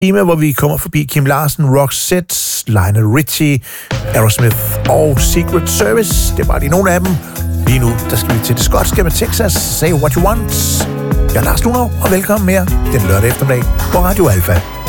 time, hvor vi kommer forbi Kim Larsen, Roxette, Lionel Richie, Aerosmith og Secret Service. Det var lige nogle af dem. Lige nu, der skal vi til det skotske med Texas. Say what you want. Jeg er Lars Lunov, og velkommen mere den lørdag eftermiddag på Radio Alfa.